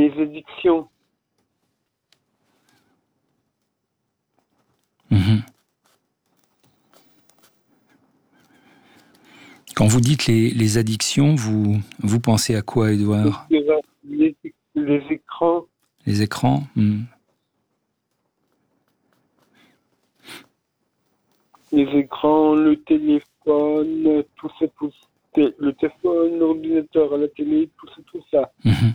mes addictions. Mhm. Quand vous dites les addictions, vous pensez à quoi, Édouard ? Les écrans. Les écrans ? Les écrans, le téléphone, tout ça, le téléphone, l'ordinateur, la télé, tout ça. Mhm.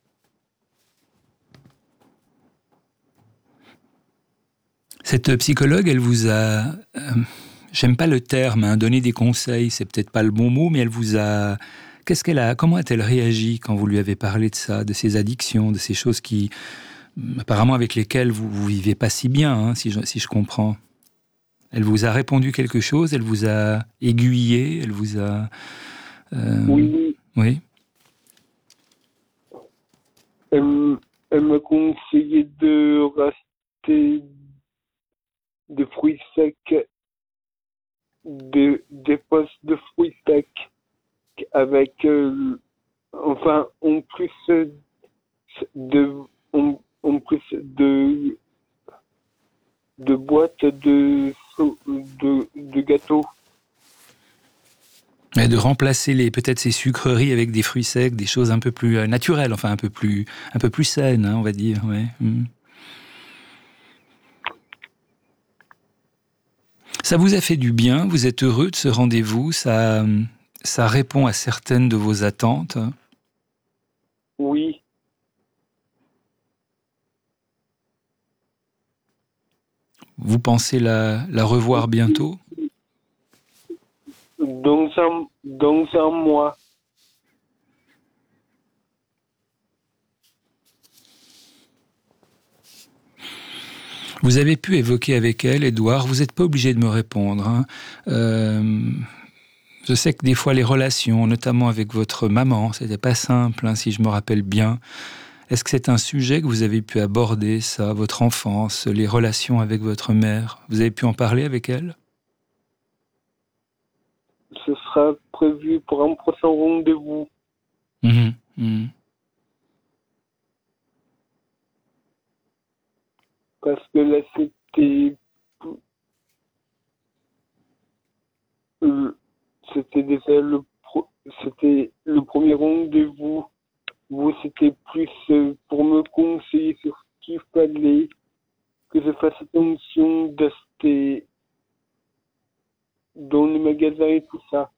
Cette psychologue, elle vous a, j'aime pas le terme, donné des conseils, c'est peut-être pas le bon mot, mais elle vous a, comment a-t-elle réagi quand vous lui avez parlé de ça, de ses addictions, de ces choses qui, apparemment avec lesquelles vous vivez pas si bien, si je comprends. Elle vous a répondu quelque chose, elle vous a aiguillé, elle vous a... Oui. Oui. Elle m'a conseillé de rester des fruits secs, des postes de fruits secs avec, en plus de boîtes de gâteaux. Et de remplacer peut-être ces sucreries avec des fruits secs, des choses un peu plus naturelles, enfin un peu plus saines, on va dire. Ouais. Ça vous a fait du bien, vous êtes heureux de ce rendez-vous, ça répond à certaines de vos attentes. Oui. Vous pensez la revoir bientôt ? Dans un mois. Vous avez pu évoquer avec elle, Édouard, vous n'êtes pas obligé de me répondre. Je sais que des fois les relations, notamment avec votre maman, c'était pas simple, si je me rappelle bien. Est-ce que c'est un sujet que vous avez pu aborder, ça, votre enfance, les relations avec votre mère ? Vous avez pu en parler avec elle ? Ce sera prévu pour un prochain rendez-vous. Parce que là, c'était déjà c'était le premier rendez-vous. C'était plus pour me conseiller sur ce qu'il fallait, que je fasse attention d'acheter dans les magasins et tout ça.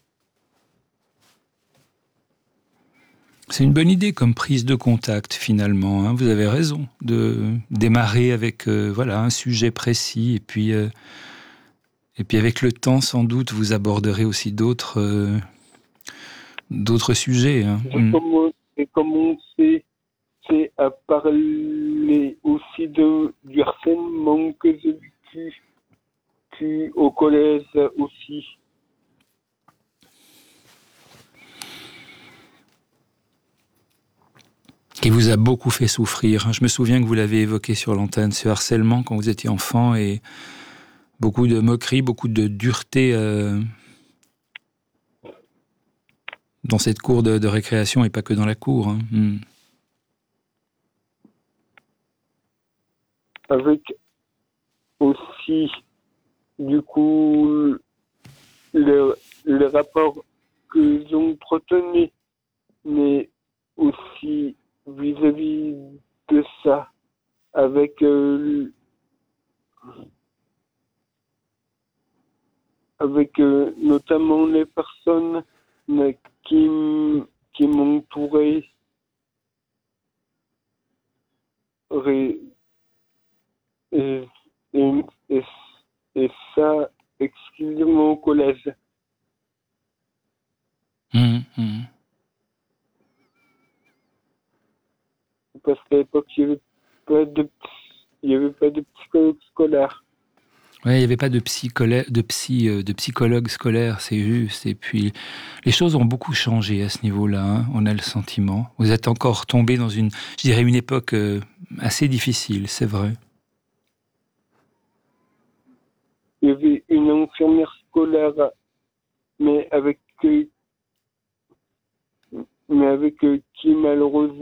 C'est une bonne idée comme prise de contact, finalement. Vous avez raison de démarrer avec un sujet précis, et puis avec le temps, sans doute, vous aborderez aussi d'autres sujets. J'ai commencé à parler aussi du harcèlement que j'ai vécu au collège aussi. Qui vous a beaucoup fait souffrir. Je me souviens que vous l'avez évoqué sur l'antenne, ce harcèlement quand vous étiez enfant, et beaucoup de moqueries, beaucoup de dureté dans cette cour de récréation, et pas que dans la cour. Avec aussi, du coup, les rapports que j'entretenais, mais aussi vis-à-vis de ça, avec notamment les personnes qui m'entouraient, et, et, et, et ça exclusivement au collège. Parce qu'à l'époque, il n'y avait pas de psychologue scolaire. Oui, il n'y avait pas de psychologue scolaire, c'est juste. Et puis, les choses ont beaucoup changé à ce niveau-là, on a le sentiment. Vous êtes encore tombé dans une époque assez difficile, c'est vrai. Il y avait une infirmière scolaire, mais avec qui malheureusement